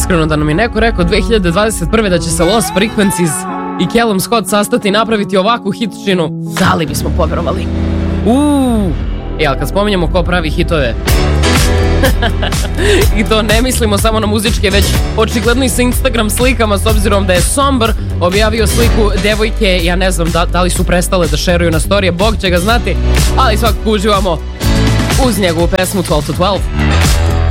iskreno da nam je neko rekao 2021. da će se Lost Frequencies i Callum Scott sastati i napraviti ovakvu hitčinu, da li bismo povjerovali? Ali kad spominjemo ko pravi hitove i to ne mislimo samo na muzičke, već očigledno i sa Instagram slikama, s obzirom da je Somber objavio sliku devojke, ja ne znam da li su prestale da šeruju na storije, Bog će ga znati, ali svakako uživamo uz njegovu pesmu 12 to 12.